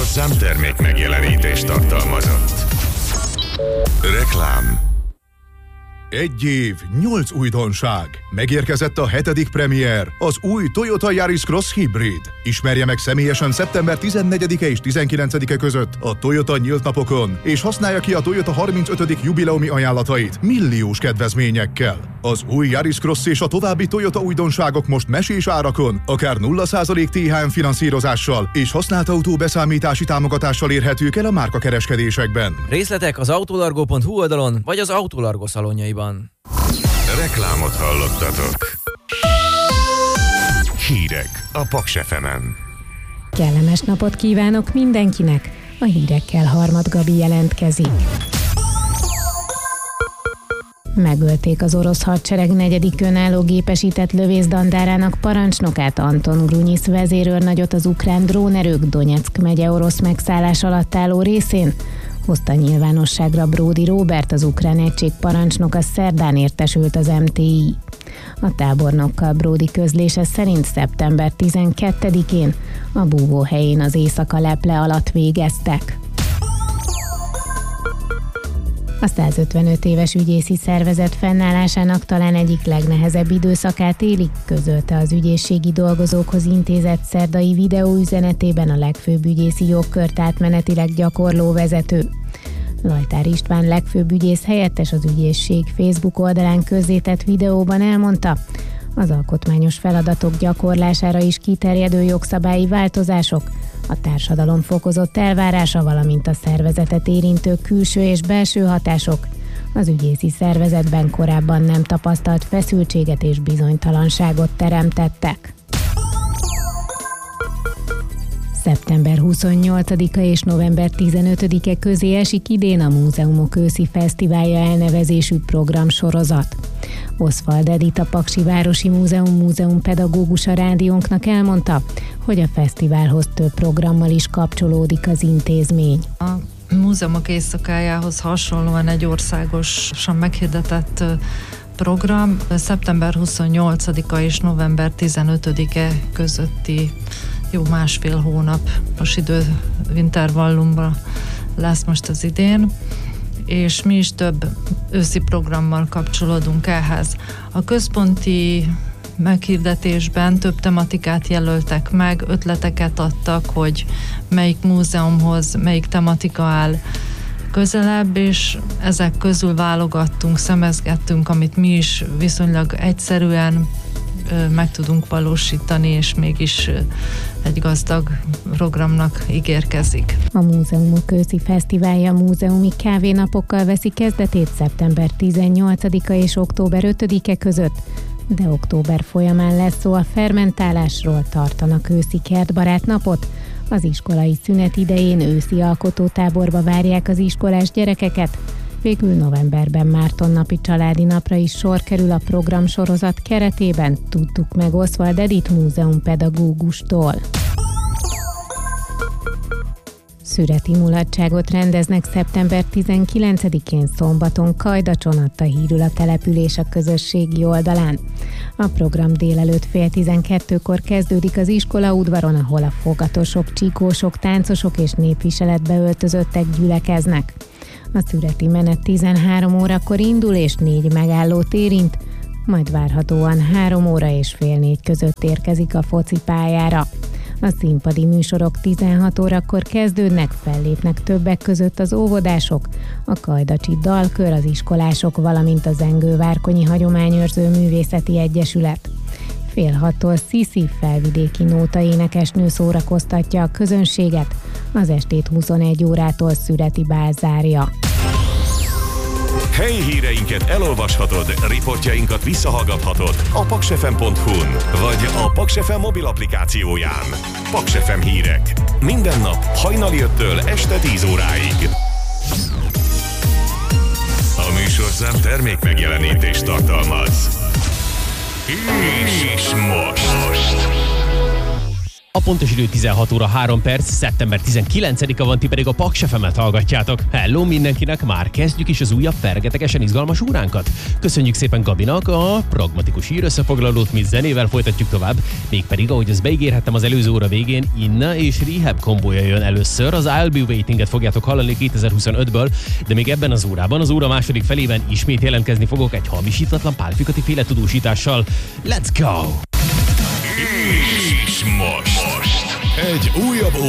műsorszám termék megjelenítést tartalmazott. Reklám. 1 év, 8 újdonság. Megérkezett a 7. premier, az új Toyota Yaris Cross Hybrid. Ismerje meg személyesen szeptember 14-e és 19-e között a Toyota nyílt napokon, és használja ki a Toyota 35. jubileumi ajánlatait milliós kedvezményekkel. Az új Yaris Cross és a további Toyota újdonságok most mesés árakon, akár 0% THM finanszírozással és használt autó beszámítási támogatással érhetők el a márkakereskedésekben. Részletek az autolargo.hu oldalon, vagy az Autolargo szalonjaiban. Reklámot hallottatok. Hírek a Paks FM-en. Kellemes napot kívánok mindenkinek! A hírekkel Harmad Gabi jelentkezik. Megölték az orosz hadsereg 4. önálló gépesített lövészdandárának parancsnokát, Anton Grunyisz vezérőrnagyot az ukrán drónerők Donyeck megye orosz megszállás alatt álló részén, hozta nyilvánosságra Bródi Róbert, az ukrán egység parancsnoka, szerdán értesült az MTI. A tábornokkal Bródi közlése szerint szeptember 12-én a búvóhelyén az éjszaka leple alatt végeztek. A 155 éves ügyészi szervezet fennállásának talán egyik legnehezebb időszakát élik, közölte az ügyészségi dolgozókhoz intézett szerdai videóüzenetében a legfőbb ügyészi jogkört átmenetileg gyakorló vezető. Lajtár István legfőbb ügyész helyettes az ügyészség Facebook oldalán közzétett videóban elmondta, az alkotmányos feladatok gyakorlására is kiterjedő jogszabályi változások, a társadalom fokozott elvárása, valamint a szervezetet érintő külső és belső hatások az ügyészi szervezetben korábban nem tapasztalt feszültséget és bizonytalanságot teremtettek. Szeptember 28-a és november 15-e közé esik idén a Múzeumok őszi fesztiválja elnevezésű programsorozat. Oszvald Edit, a Paksi Városi Múzeum pedagógusa rádiónknak elmondta, hogy a fesztiválhoz több programmal is kapcsolódik az intézmény. A múzeumok éjszakájához hasonlóan egy országosan meghirdetett program szeptember 28-a és november 15-e közötti jó másfél hónapos időintervallumban lesz most az idén, és mi is több őszi programmal kapcsolódunk ehhez. A központi meghirdetésben több tematikát jelöltek meg, ötleteket adtak, hogy melyik múzeumhoz melyik tematika áll közelebb, és ezek közül válogattunk, szemezgettünk, amit mi is viszonylag egyszerűen meg tudunk valósítani, és mégis egy gazdag programnak ígérkezik. A Múzeumok őszi fesztiválja múzeumi kávénapokkal veszi kezdetét szeptember 18-a és október 5-e között, de október folyamán lesz szó a fermentálásról, tartanak őszi kertbarát napot. Az iskolai szünet idején őszi alkotótáborba várják az iskolás gyerekeket. Végül novemberben Mártonnapi családi napra is sor kerül a programsorozat keretében, tudtuk meg Oszvald Edit múzeumpedagógustól. Szüreti mulatságot rendeznek szeptember 19-én szombaton Kajdacson, adta hírül a település a közösségi oldalán. A program délelőtt 11:30-kor kezdődik az iskolaudvaron, ahol a fogatosok, csíkósok, táncosok és népviseletbe öltözöttek gyülekeznek. A szüreti menet 13 órakor indul és 4 megállót érint, majd várhatóan 3 óra és fél 4 között érkezik a focipályára. A színpadi műsorok 16 órakor kezdődnek, fellépnek többek között az óvodások, a Kajdacsi Dalkör, az iskolások, valamint a Zengő-Várkonyi Hagyományőrző Művészeti Egyesület. 5:30-tól Sziszi, felvidéki nótaénekesnő szórakoztatja a közönséget, az estét 21 órától Szüreti Bál zárja. Helyi híreinket elolvashatod, riportjainkat visszahallgathatod a paksfm.hu-n, vagy a Paks FM mobil applikációján. Paks FM hírek. Minden nap hajnali 5-től este 10 óráig. A műsorszám termék megjelenítést tartalmaz. És most A pontos idő 16 óra 3 perc, szeptember 19-a van, ti pedig a Paks FM-et hallgatjátok. Hello mindenkinek, már kezdjük is az újabb fergetegesen izgalmas óránkat. Köszönjük szépen Gabinak a pragmatikus hírösszefoglalót, mi zenével folytatjuk tovább, mégpedig ahogy azt beígérhettem az előző óra végén, Inna és Rehab kombója jön először, az I'll Be Waiting-et fogjátok hallani 2025-ből, de még ebben az órában, az óra második felében ismét jelentkezni fogok egy hamisítatlan pálfikati féle tudósítással. Let's go! És most egy újabb